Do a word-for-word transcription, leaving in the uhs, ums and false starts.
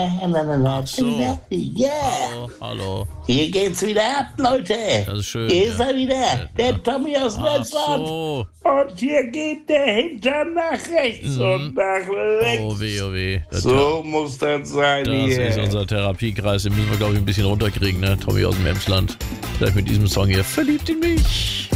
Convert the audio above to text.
Ach so. Ja. Hallo, hallo. Hier geht's wieder ab, Leute. Das ist schön. Hier ist ja. er wieder, Ja. der Tommy aus Ach Deutschland. so. Und hier geht der Hintern nach rechts Mhm. und nach links. Oh weh, oh weh. Das, So muss das sein das hier. ist unser Therapiekreis. Den müssen wir, glaube ich, ein bisschen runterkriegen, ne? Tommy aus dem Emsland. Vielleicht mit diesem Song hier. Verliebt in mich.